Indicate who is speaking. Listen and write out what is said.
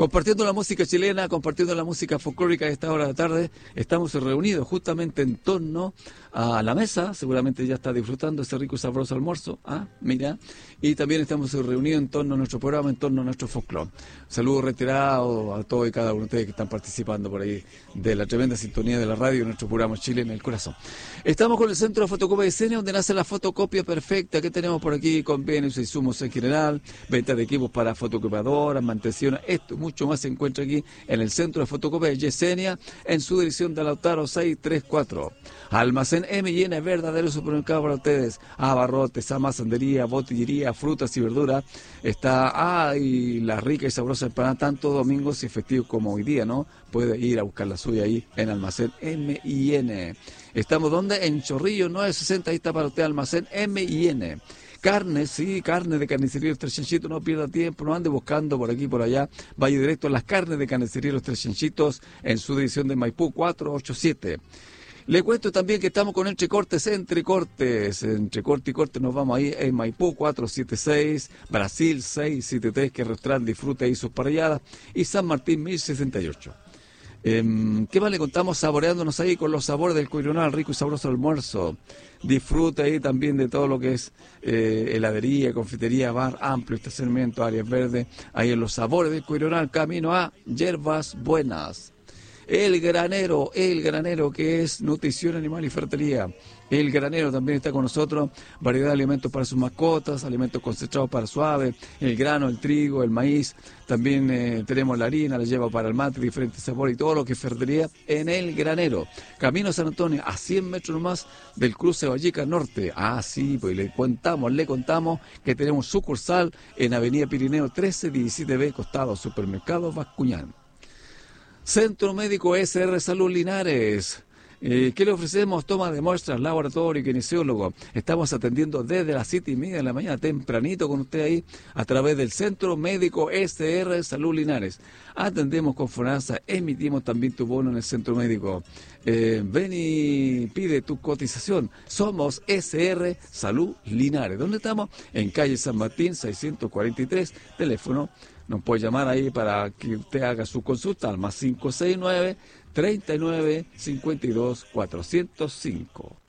Speaker 1: Compartiendo la música chilena, compartiendo la música folclórica a esta hora de la tarde, estamos reunidos justamente en torno a la mesa, seguramente ya está disfrutando ese rico y sabroso almuerzo, mira, y también estamos reunidos en torno a nuestro programa, en torno a nuestro folclore. Saludos retirados a todos y cada uno de ustedes que están participando por ahí de la tremenda sintonía de la radio, nuestro programa Chile en el corazón. Estamos con el Centro de Fotocopia de Senia, donde nace la fotocopia perfecta. ¿Qué tenemos por aquí? Convenios e insumos en general, venta de equipos para fotocopiadoras, mantención, esto mucho más se encuentra aquí en el Centro de Fotocopia de Yesenia, en su dirección de Lautaro 634. Almacén M&N, verdadero supermercado para ustedes. Abarrotes, amasandería, botillería, frutas y verduras. Está, y la rica y sabrosa empanada, tanto domingos y festivos como hoy día, ¿no? Puede ir a buscar la suya ahí en Almacén M&N. ¿Estamos donde? En Chorrillo 960, ahí está para usted Almacén M&N. Carne, sí, carne de carnicería Los Tres Chanchitos, no pierda tiempo, no ande buscando por aquí por allá, vaya directo a las carnes de carnicería Los Tres Chanchitos en su división de Maipú 487. Le cuento también que estamos con Entre Cortes, entre corte y corte nos vamos ahí en Maipú 476, Brasil 673, que restaurante disfruta ahí sus parrilladas, y San Martín 1068. ¿Qué más le contamos? Saboreándonos ahí con los sabores del Coironal, rico y sabroso almuerzo. Disfruta ahí también de todo lo que es heladería, confitería, bar, amplio estacionamiento, áreas verdes, ahí en los sabores del Coironal, camino a Hierbas Buenas. El Granero que es nutrición animal y fertilidad. El Granero también está con nosotros, variedad de alimentos para sus mascotas, alimentos concentrados para su ave, el grano, el trigo, el maíz, también tenemos la harina, la lleva para el mate, diferentes sabores y todo lo que es fertilidad en El Granero. Camino San Antonio, a 100 metros nomás del cruce Valleca Norte. Sí, pues le contamos que tenemos sucursal en Avenida Pirineo 1317B, costado Supermercado Bascuñán. Centro Médico SR Salud Linares. ¿Qué le ofrecemos? Toma de muestras, laboratorio y kinesiólogo. Estamos atendiendo desde las 7:30 de la mañana, tempranito con usted ahí, a través del Centro Médico SR Salud Linares. Atendemos con FONASA, emitimos también tu bono en el Centro Médico. Ven y pide tu cotización. Somos SR Salud Linares. ¿Dónde estamos? En calle San Martín 643, teléfono. Nos puede llamar ahí para que usted haga su consulta al más 569 39 52 405.